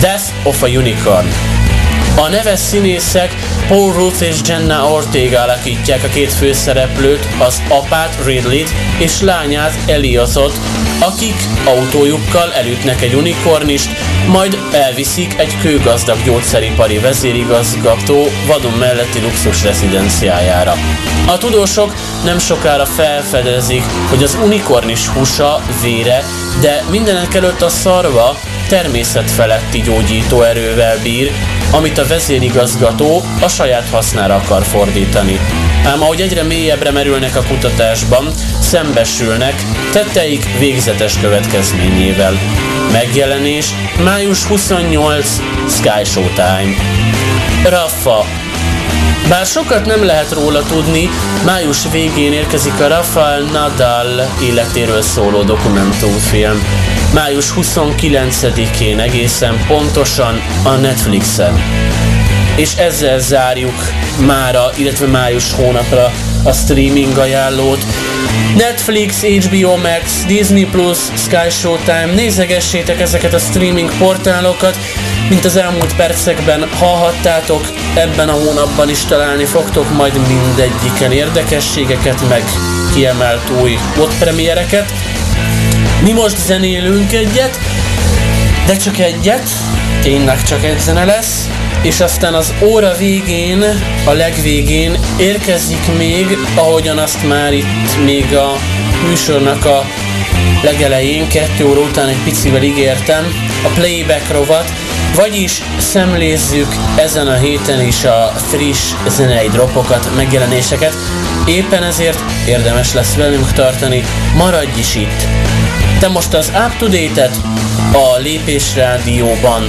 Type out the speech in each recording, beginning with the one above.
Death of a Unicorn. A neves színészek Paul Rudd és Jenna Ortega alakítják a két főszereplőt, az apát Ridley-t és lányát Eliotot, akik autójukkal elütnek egy unikornist, majd elviszik egy kőgazdag gyógyszeripari vezérigazgató vadon melletti luxus rezidenciájára. A tudósok nem sokára felfedezik, hogy az unikornis húsa, vére, de mindenekelőtt a szarva természetfeletti gyógyító erővel bír, amit a vezérigazgató a saját hasznára akar fordítani. Ám ahogy egyre mélyebbre merülnek a kutatásban, szembesülnek tetteik végzetes következményével. Megjelenés május 28, Sky Showtime. Raffa. Bár sokat nem lehet róla tudni, május végén érkezik a Rafael Nadal életéről szóló dokumentumfilm. Május 29-én egészen pontosan a Netflixen. És ezzel zárjuk mára, illetve május hónapra a streaming ajánlót. Netflix, HBO Max, Disney+, Sky Showtime, nézegessétek ezeket a streaming portálokat, mint az elmúlt percekben hallhattátok, ebben a hónapban is találni fogtok majd mindegyiken érdekességeket, meg kiemelt új premiereket. Mi most zenélünk egyet, de csak egyet, tényleg csak egy zene lesz, és aztán az óra végén, a legvégén érkezik még, ahogyan azt már itt még a műsornak a legelején, 2 óra után egy picivel ígértem, a playback rovat, vagyis szemlézzük ezen a héten is a friss zenei dropokat, megjelenéseket, éppen ezért érdemes lesz velünk tartani, maradj is itt! Te most az Up to Date-et a Lépés Rádióban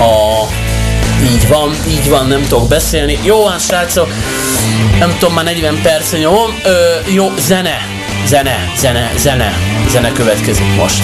így van, nem tudok beszélni. Jó van, srácok, nem tudom, már 40 perc nyomom. Jó, zene következik most.